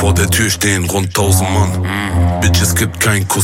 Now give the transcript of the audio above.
Vor der Tür stehen rund 1000 Mann. Bitch, es gibt keinen Kuss